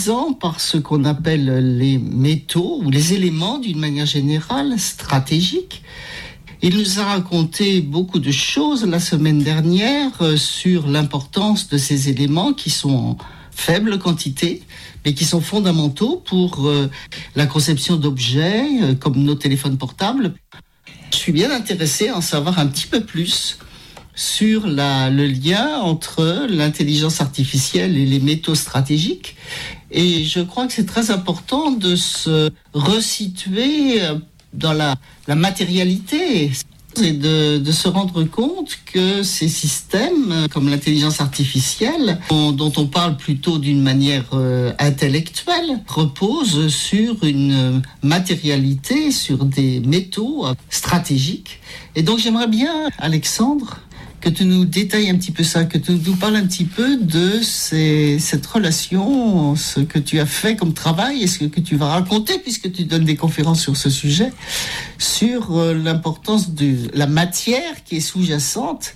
par ce qu'on appelle les métaux ou les éléments d'une manière générale stratégiques. Il nous a raconté beaucoup de choses la semaine dernière sur l'importance de ces éléments qui sont en faible quantité, mais qui sont fondamentaux pour la conception d'objets comme nos téléphones portables. Je suis bien intéressé à en savoir un petit peu plus sur le lien entre l'intelligence artificielle et les métaux stratégiques. Et je crois que c'est très important de se resituer dans la matérialité et de se rendre compte que ces systèmes, comme l'intelligence artificielle, dont on parle plutôt d'une manière intellectuelle, reposent sur une matérialité, sur des métaux stratégiques. Et donc j'aimerais bien, Alexandre, que tu nous détailles un petit peu ça, que tu nous parles un petit peu de cette relation, ce que tu as fait comme travail et ce que tu vas raconter, puisque tu donnes des conférences sur ce sujet, sur l'importance de la matière qui est sous-jacente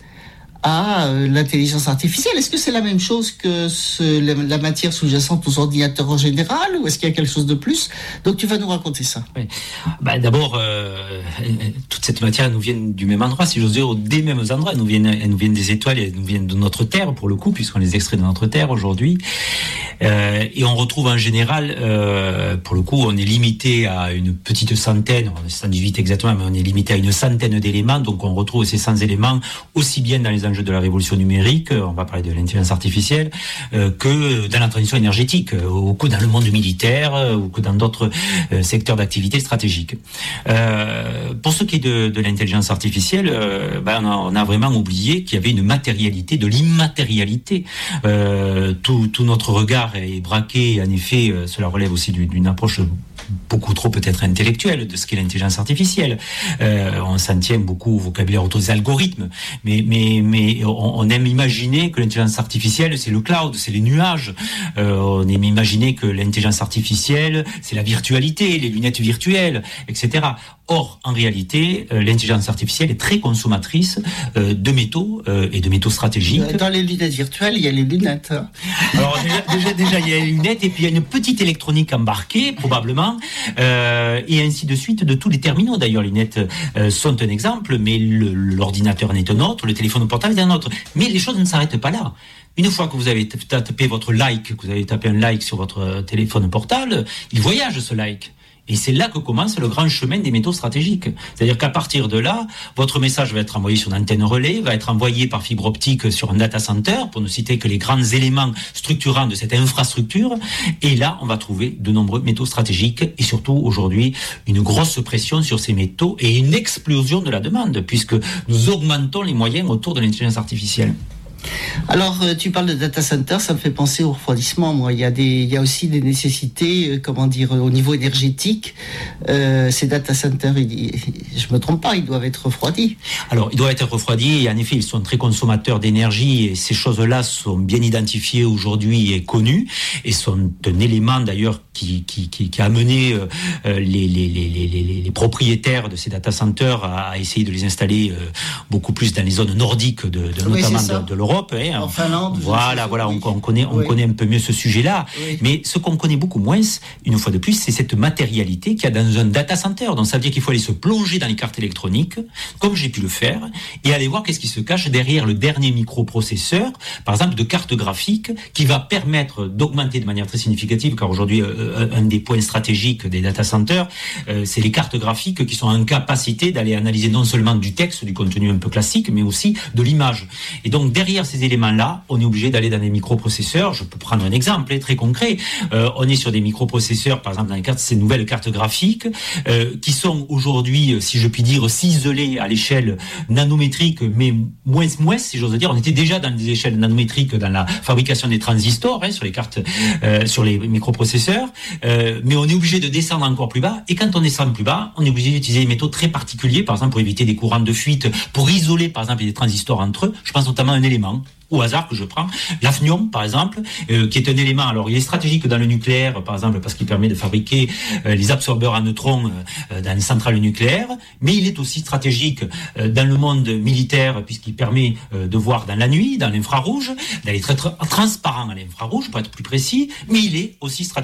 à l'intelligence artificielle. Est-ce que c'est la même chose que la matière sous-jacente aux ordinateurs en général, ou est-ce qu'il y a quelque chose de plus? Donc tu vas nous raconter ça. Oui. D'abord, toute cette matière nous vient du même endroit, si j'ose dire, des mêmes endroits. Elles nous viennent des étoiles, elles nous viennent de notre Terre, pour le coup, puisqu'on les extrait de notre Terre aujourd'hui. Et on retrouve en général, pour le coup, on est limité à une petite centaine, 118 exactement, mais on est limité à une centaine d'éléments. Donc on retrouve ces 100 éléments aussi bien dans les enjeux de la révolution numérique, on va parler de l'intelligence artificielle, que dans la transition énergétique, ou que dans le monde militaire, ou que dans d'autres secteurs d'activité stratégiques. Pour ce qui est de l'intelligence artificielle, on a vraiment oublié qu'il y avait une matérialité, de l'immatérialité. Tout notre regard est braqué, en effet, cela relève aussi d'une approche beaucoup trop peut-être intellectuelle de ce qu'est l'intelligence artificielle. On s'en tient beaucoup au vocabulaire autour des algorithmes, mais on aime imaginer que l'intelligence artificielle c'est le cloud, c'est les nuages. On aime imaginer que l'intelligence artificielle c'est la virtualité, les lunettes virtuelles, etc. Or, en réalité, l'intelligence artificielle est très consommatrice de métaux et de métaux stratégiques. Dans les lunettes virtuelles, il y a les lunettes. Alors déjà, il y a les lunettes et puis il y a une petite électronique embarquée, probablement, et ainsi de suite de tous les terminaux. D'ailleurs, les lunettes sont un exemple, mais l'ordinateur en est un autre, le téléphone portable est un autre. Mais les choses ne s'arrêtent pas là. Une fois que vous avez tapé votre like, que vous avez tapé un like sur votre téléphone portable, il voyage ce like. Et c'est là que commence le grand chemin des métaux stratégiques. C'est-à-dire qu'à partir de là, votre message va être envoyé sur une antenne relais, va être envoyé par fibre optique sur un data center, pour ne citer que les grands éléments structurants de cette infrastructure. Et là, on va trouver de nombreux métaux stratégiques et surtout aujourd'hui une grosse pression sur ces métaux et une explosion de la demande, puisque nous augmentons les moyens autour de l'intelligence artificielle. Alors, tu parles de data center, ça me fait penser au refroidissement. Moi, il y a aussi des nécessités, au niveau énergétique. Ces data centers, je me trompe pas, ils doivent être refroidis. Alors, ils doivent être refroidis et en effet, ils sont très consommateurs d'énergie et ces choses-là sont bien identifiées aujourd'hui et connues et sont un élément d'ailleurs qui a amené les propriétaires de ces data centers à essayer de les installer beaucoup plus dans les zones nordiques notamment de l'Europe. En Finlande. Voilà, on connaît un peu mieux ce sujet-là. Oui. Mais ce qu'on connaît beaucoup moins, une fois de plus, c'est cette matérialité qu'il y a dans un data center. Donc ça veut dire qu'il faut aller se plonger dans les cartes électroniques, comme j'ai pu le faire, et aller voir qu'est-ce qui se cache derrière le dernier microprocesseur, par exemple de carte graphique, qui va permettre d'augmenter de manière très significative, car aujourd'hui, un des points stratégiques des data centers, c'est les cartes graphiques qui sont en capacité d'aller analyser non seulement du texte, du contenu un peu classique, mais aussi de l'image. Et donc derrière ces éléments-là, on est obligé d'aller dans des microprocesseurs. Je peux prendre un exemple très concret. On est sur des microprocesseurs, par exemple dans ces nouvelles cartes graphiques, qui sont aujourd'hui, si je puis dire, ciselés à l'échelle nanométrique, mais moins, si j'ose dire. On était déjà dans des échelles nanométriques dans la fabrication des transistors, sur les cartes, sur les microprocesseurs, mais on est obligé de descendre encore plus bas. Et quand on descend plus bas, on est obligé d'utiliser des métaux très particuliers, par exemple pour éviter des courants de fuite, pour isoler, par exemple, des transistors entre eux. Je pense notamment à un élément au hasard que je prends, l'hafnium par exemple, qui est un élément, alors il est stratégique dans le nucléaire par exemple parce qu'il permet de fabriquer les absorbeurs à neutrons dans les centrales nucléaires, mais il est aussi stratégique dans le monde militaire puisqu'il permet de voir dans la nuit, dans l'infrarouge, d'aller très transparent à l'infrarouge pour être plus précis, mais il est aussi stratégique